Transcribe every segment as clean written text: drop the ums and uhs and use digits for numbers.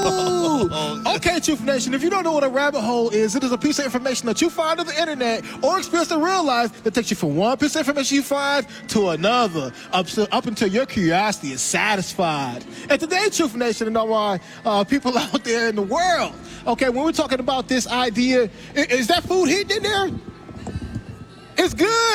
Okay, Truth Nation, if you don't know what a rabbit hole is, it is a piece of information that you find on the internet or experience in real life that takes you from one piece of information you find to another, up until your curiosity is satisfied. And today, Truth Nation, and all our people out there in the world, okay, when we're talking about this idea, is that food heating in there? It's good.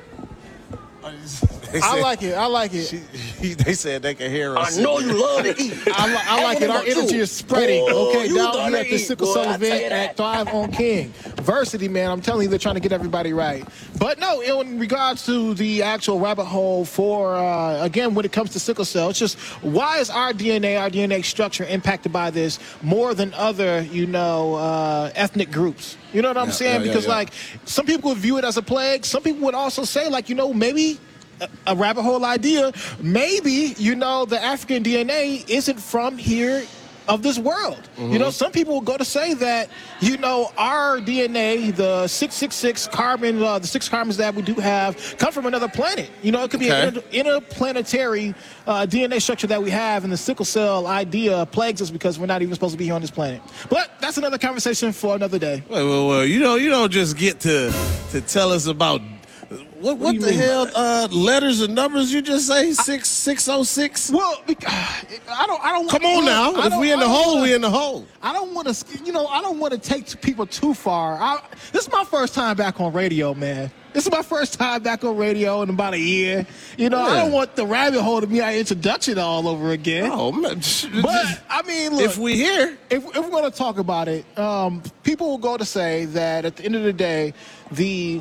I like it. They said they can hear us. I know you love to eat. I like it. Our energy is spreading. Okay, you down done here at the eat, Sickle boy, Cell I tell event you that. at Thrive on King. Varsity, man, I'm telling you, they're trying to get everybody right. But no, in regards to the actual rabbit hole for, again, when it comes to sickle cell, it's just, why is our DNA structure impacted by this more than other, ethnic groups? You know what I'm saying? Because, like, some people would view it as a plague. Some people would also say, like, maybe a rabbit hole idea, maybe, the African DNA isn't from here of this world. Some people will go to say that, our DNA, the 666 carbon, the 6 carbons that we do have, come from another planet. It could be an interplanetary DNA structure that we have, and the sickle cell idea plagues us because we're not even supposed to be here on this planet. But that's another conversation for another day. Well, you don't just get to tell us about what the hell letters and numbers you just say? 606? Well, I don't. Come on now. If we in the hole, we in the hole. I don't want to. I don't want to take people too far. This is my first time back on radio, man. This is my first time back on radio in about a year. I don't want the rabbit hole to be our introduction all over again. Oh, man. But I mean, look, if we here, if we're going to talk about it, people will go to say that at the end of the day, the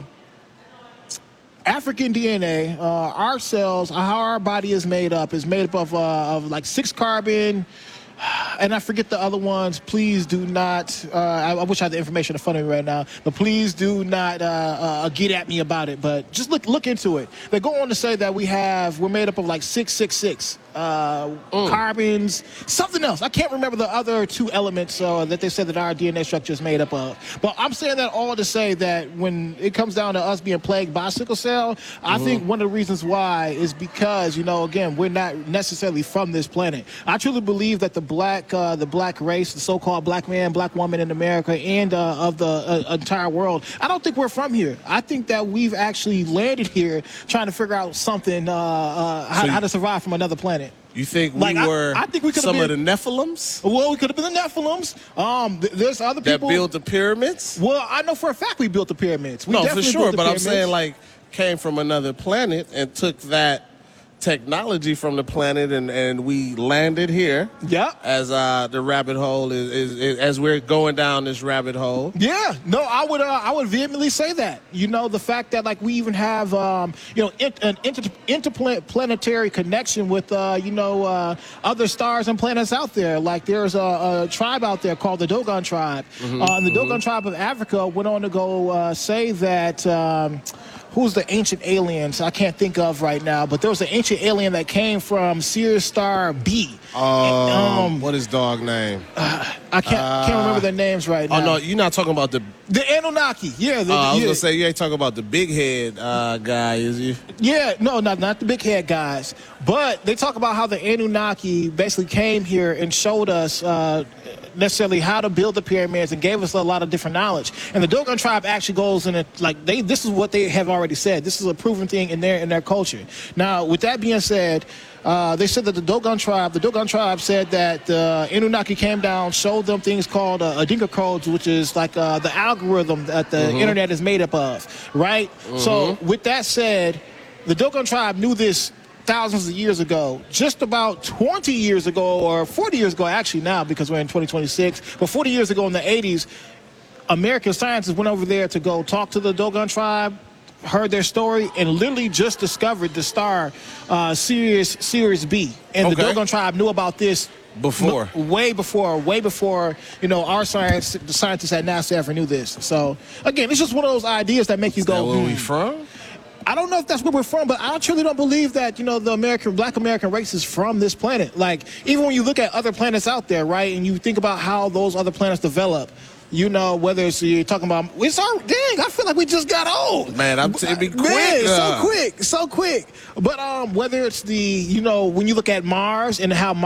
African DNA, our cells, how our body is made up of like 6 carbon, and I forget the other ones. Please do not, I wish I had the information in front of me right now, but please do not get at me about it. But just look into it. They go on to say that we're made up of like 666 carbons, something else. I can't remember the other 2 elements that they said that our DNA structure is made up of. But I'm saying that all to say that when it comes down to us being plagued by sickle cell, I think one of the reasons why is because, again, we're not necessarily from this planet. I truly believe that the black race, the so-called black man, black woman in America and of the entire world, I don't think we're from here. I think that we've actually landed here trying to figure out something, how to survive from another planet. You think I think we could some have of the Nephilims? Well, we could have been the Nephilims. There's other people that built the pyramids? Well, I know for a fact we built the pyramids. No, for sure, but I'm saying, like, came from another planet and took that technology from the planet and we landed here. Yeah. As the rabbit hole is as we're going down this rabbit hole. Yeah. No, I would vehemently say that. The fact that like we even have an interplanetary connection with other stars and planets out there. Like there's a tribe out there called the Dogon tribe. And the Dogon tribe of Africa went on to go say that who's the ancient aliens I can't think of right now, but there was an ancient alien that came from Sirius Star B. What is dog name? I can't remember their names right now. Oh, no, you're not talking about the Anunnaki. Yeah. I was going to say, you ain't talking about the big head guy, is you? Yeah, no, not the big head guys. But they talk about how the Anunnaki basically came here and showed us necessarily how to build the pyramids and gave us a lot of different knowledge. And the Dogon tribe actually goes in this is what they have already said. This is a proven thing in their culture. Now, with that being said, they said that the Dogon tribe said that the Anunnaki came down, showed them things called Adinka codes, which is like the algorithm that the internet is made up of, right? So with that said, the Dogon tribe knew this thousands of years ago. Just about 20 years ago, or 40 years ago actually now, because we're in 2026, but 40 years ago in the 80s, American scientists went over there to go talk to the Dogon tribe, heard their story, and literally just discovered the star Sirius B. And the Dogon tribe knew about this way before our the scientists at NASA ever knew this. So again, it's just one of those ideas that make you go, where we from? I don't know if that's where we're from, but I truly don't believe that, the black American race is from this planet. Like, even when you look at other planets out there, right, and you think about how those other planets develop, whether it's you're talking about, I feel like we just got old. Man, it'd be quick. Man, so quick. But whether it's when you look at Mars and how